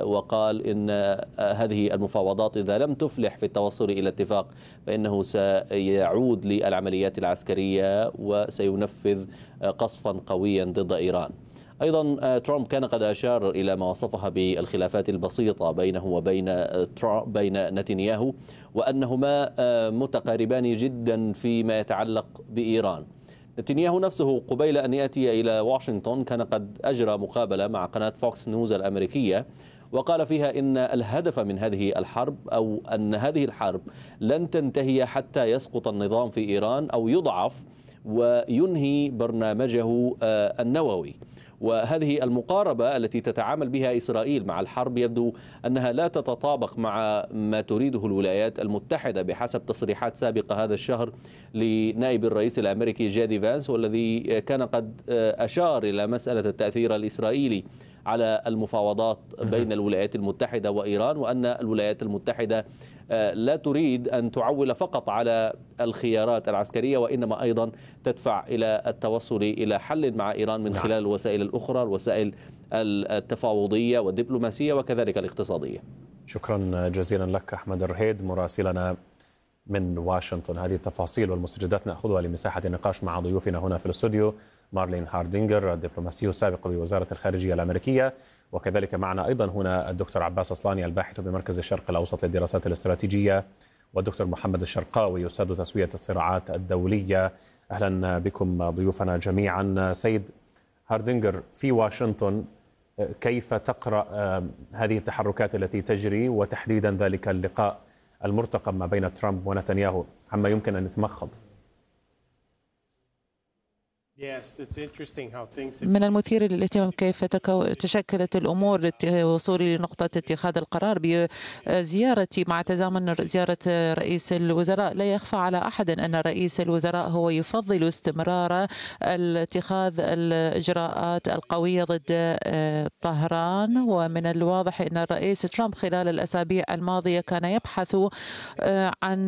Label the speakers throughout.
Speaker 1: وقال إن هذه المفاوضات إذا لم تفلح في التوصل إلى اتفاق فإنه سيعود للعمليات العسكرية وسينفذ قصفا قويا ضد إيران. أيضا ترامب كان قد أشار إلى ما وصفها بالخلافات البسيطة بينه وبين نتنياهو، وأنهما متقاربان جدا فيما يتعلق بإيران. نتنياهو نفسه قبيل أن يأتي إلى واشنطن كان قد أجرى مقابلة مع قناة فوكس نيوز الأمريكية، وقال فيها إن الهدف من هذه الحرب أو أن هذه الحرب لن تنتهي حتى يسقط النظام في إيران أو يضعف وينهي برنامجه النووي. وهذه المقاربة التي تتعامل بها إسرائيل مع الحرب يبدو أنها لا تتطابق مع ما تريده الولايات المتحدة بحسب تصريحات سابقة هذا الشهر لنائب الرئيس الأمريكي جي دي فانس، والذي كان قد أشار إلى مسألة التأثير الإسرائيلي على المفاوضات بين الولايات المتحدة وإيران، وأن الولايات المتحدة لا تريد أن تعول فقط على الخيارات العسكرية، وإنما أيضا تدفع إلى التوصل إلى حل مع إيران من خلال الوسائل الأخرى، الوسائل التفاوضية والدبلوماسية وكذلك الاقتصادية.
Speaker 2: شكرا جزيلا لك أحمد الرهيد مراسلنا من واشنطن. هذه التفاصيل والمستجدات نأخذها لمساحة النقاش مع ضيوفنا هنا في الاستوديو، مارلين هاردينجر الدبلوماسي السابق بوزارة الخارجية الأمريكية، وكذلك معنا أيضا هنا الدكتور عباس أصلاني الباحث بمركز الشرق الأوسط للدراسات الاستراتيجية، والدكتور محمد الشرقاوي أستاذ تسوية الصراعات الدولية. أهلا بكم ضيوفنا جميعا. سيد هاردينجر، في واشنطن كيف تقرأ هذه التحركات التي تجري، وتحديدا ذلك اللقاء المرتقب ما بين ترامب ونتنياهو عما يمكن أن يتمخض؟
Speaker 3: من المثير للاهتمام كيف تشكلت الأمور للوصول لنقطة اتخاذ القرار بزيارتي مع تزامن زيارة رئيس الوزراء. لا يخفى على أحد أن رئيس الوزراء هو يفضل استمرار اتخاذ الإجراءات القوية ضد طهران، ومن الواضح أن الرئيس ترامب خلال الأسابيع الماضية كان يبحث عن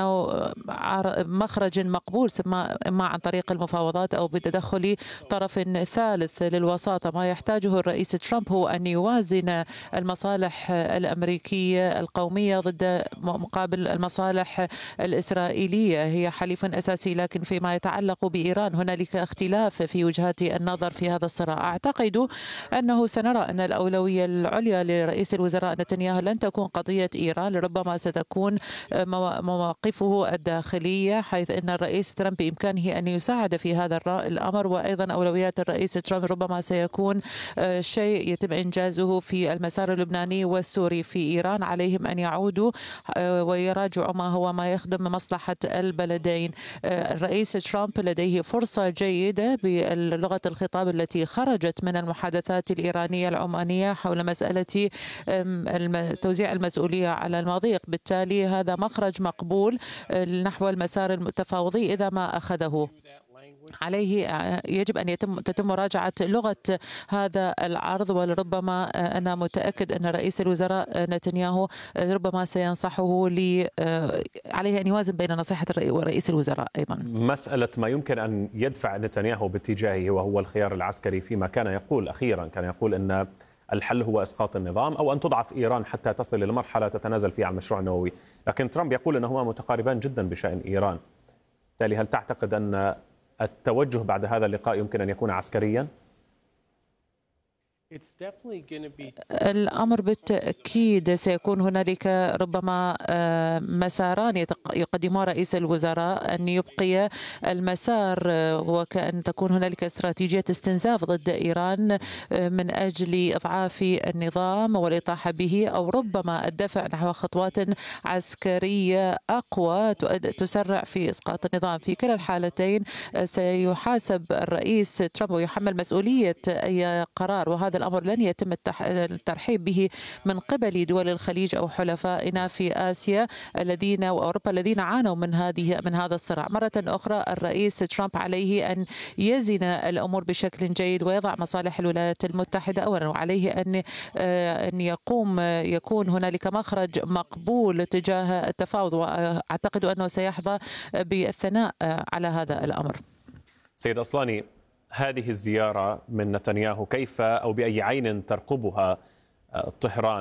Speaker 3: مخرج مقبول، إما عن طريق المفاوضات أو بتدخل طرف ثالث للوساطة. ما يحتاجه الرئيس ترامب هو أن يوازن المصالح الأمريكية القومية ضد مقابل المصالح الإسرائيلية، هي حليف أساسي. لكن فيما يتعلق بإيران هنالك اختلاف في وجهات النظر في هذا الصراع. أعتقد أنه سنرى أن الأولوية العليا لرئيس الوزراء نتنياهو لن تكون قضية إيران، ربما ستكون مواقفه الداخلية، حيث أن الرئيس ترامب بإمكانه أن يساعد في هذا الأمر. وأيضا أولويات الرئيس ترامب ربما سيكون شيء يتم إنجازه في المسار اللبناني والسوري. في إيران عليهم أن يعودوا ويراجعوا ما يخدم مصلحة البلدين. الرئيس ترامب لديه فرصة جيدة بلغة الخطاب التي خرجت من المحادثات الإيرانية العمانية حول مسألة توزيع المسؤولية على المضيق. بالتالي هذا مخرج مقبول نحو المسار التفاوضي إذا ما أخذه. عليه يجب أن تتم مراجعة لغة هذا العرض، ولربما أنا متأكد أن رئيس الوزراء نتنياهو ربما سينصحه عليه أن يوازن بين نصيحة رئيس الوزراء. أيضا
Speaker 2: مسألة ما يمكن أن يدفع نتنياهو باتجاهه وهو الخيار العسكري، فيما كان يقول أخيرا أن الحل هو إسقاط النظام أو أن تضعف إيران حتى تصل إلى مرحلة تتنازل فيها عن المشروع النووي، لكن ترامب يقول أنهما متقاربان جدا بشأن إيران. بالتالي هل تعتقد أن التوجه بعد هذا اللقاء يمكن أن يكون عسكريا؟
Speaker 3: الأمر بالتأكيد سيكون هنالك ربما مساران يقدمها رئيس الوزراء، أن يبقي المسار وكأن تكون هنالك استراتيجية استنزاف ضد إيران من أجل إضعاف النظام والإطاحة به، أو ربما الدفع نحو خطوات عسكرية أقوى تسرع في إسقاط النظام. في كلا الحالتين سيحاسب الرئيس ترامب ويحمل مسؤولية أي قرار، وهذا الأمر لن يتم الترحيب به من قبل دول الخليج أو حلفائنا في آسيا وأوروبا الذين عانوا من هذا الصراع. مرة أخرى الرئيس ترامب عليه أن يزن الأمور بشكل جيد ويضع مصالح الولايات المتحدة أولا، وعليه أن يكون هنالك مخرج مقبول تجاه التفاوض، وأعتقد أنه سيحظى بالثناء على هذا الأمر.
Speaker 2: سيد أصلاني، هذه الزيارة من نتنياهو كيف أو بأي عين ترقبها طهران؟